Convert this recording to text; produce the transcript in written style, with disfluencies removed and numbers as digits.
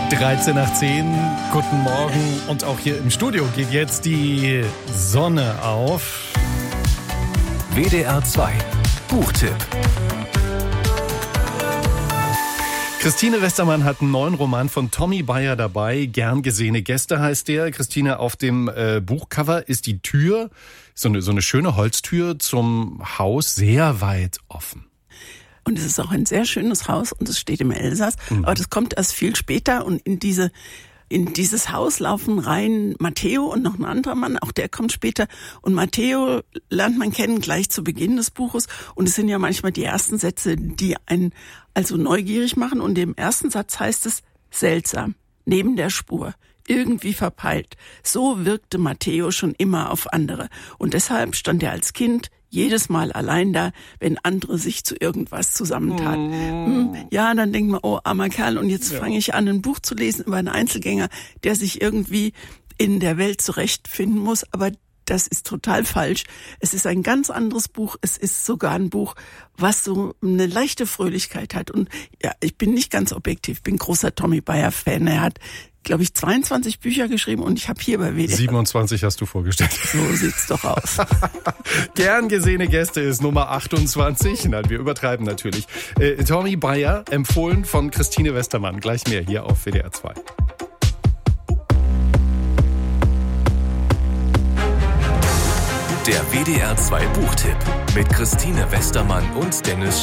13 nach 10, guten Morgen. Und auch hier im Studio geht jetzt die Sonne auf. WDR 2 Buchtipp. Christine Westermann hat einen neuen Roman von Tommy Bayer dabei. Gern gesehene Gäste heißt der. Christine, auf dem Buchcover ist die Tür, so eine schöne Holztür zum Haus, sehr weit offen. Und es ist auch ein sehr schönes Haus und es steht im Elsass. Aber das kommt erst viel später und in dieses Haus laufen rein Matteo und noch ein anderer Mann, auch der kommt später. Und Matteo lernt man kennen gleich zu Beginn des Buches. Und es sind ja manchmal die ersten Sätze, die einen also neugierig machen. Und im ersten Satz heißt es, seltsam, neben der Spur, irgendwie verpeilt. So wirkte Matteo schon immer auf andere. Und deshalb stand er als Kind jedes Mal allein da, wenn andere sich zu irgendwas zusammentaten. Ja, dann denkt man, oh, armer Kerl, und jetzt fange ich an, ein Buch zu lesen über einen Einzelgänger, der sich irgendwie in der Welt zurechtfinden muss, aber das ist total falsch. Es ist ein ganz anderes Buch. Es ist sogar ein Buch, was so eine leichte Fröhlichkeit hat. Und ja, ich bin nicht ganz objektiv, bin großer Tommy Bayer-Fan. Er hat, glaube ich, 22 Bücher geschrieben und ich habe hier bei WDR 27 hast du vorgestellt. So sieht's doch aus. Gern gesehene Gäste ist Nummer 28. Nein, wir übertreiben natürlich. Tommy Bayer, empfohlen von Christine Westermann. Gleich mehr hier auf WDR 2. Der WDR 2 Buchtipp mit Christine Westermann und Dennis